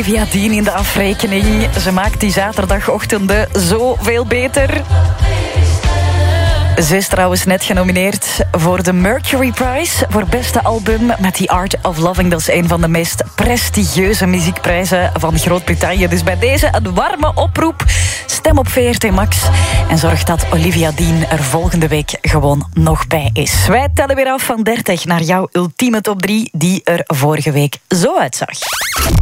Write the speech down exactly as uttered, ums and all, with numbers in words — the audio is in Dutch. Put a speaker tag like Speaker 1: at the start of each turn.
Speaker 1: Olivia Dean in de afrekening. Ze maakt die zaterdagochtenden zoveel beter. Ze is trouwens net genomineerd voor de Mercury Prize voor beste album met The Art of Loving. Dat is een van de meest prestigieuze muziekprijzen van Groot-Brittannië. Dus bij deze een warme oproep. Stem op V R T Max en zorg dat Olivia Dean er volgende week gewoon nog bij is. Wij tellen weer af van dertig naar jouw ultieme top drie die er vorige week zo uitzag.